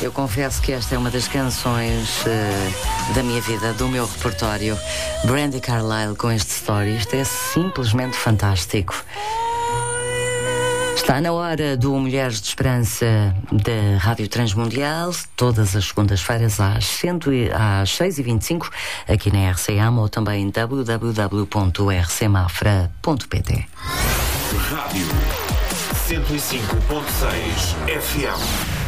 Eu confesso que esta é uma das canções da minha vida, do meu repertório. Brandi Carlile com este Story. Isto é simplesmente fantástico. Está na hora do Mulheres de Esperança da Rádio Transmundial, todas as segundas-feiras às 6h25, aqui na RCM ou também em www.rcmafra.pt. Rádio 105.6 FM.